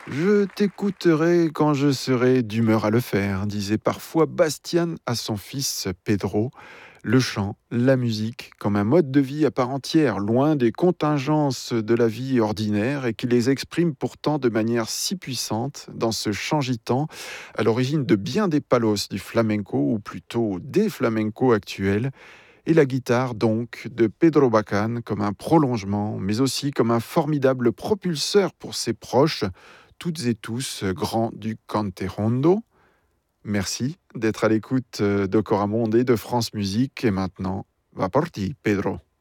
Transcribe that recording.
Je t'écouterai quand je serai d'humeur à le faire, disait parfois Bastian à son fils Pedro. Le chant, la musique, comme un mode de vie à part entière, loin des contingences de la vie ordinaire et qui les exprime pourtant de manière si puissante dans ce chant gitan, à l'origine de bien des palos du flamenco, ou plutôt des flamencos actuels, et la guitare donc de Pedro Bacan comme un prolongement, mais aussi comme un formidable propulseur pour ses proches, toutes et tous grands du cante rondo. Merci d'être à l'écoute d'Ocoramonde et de France Musique. Et maintenant, va parti, Pedro.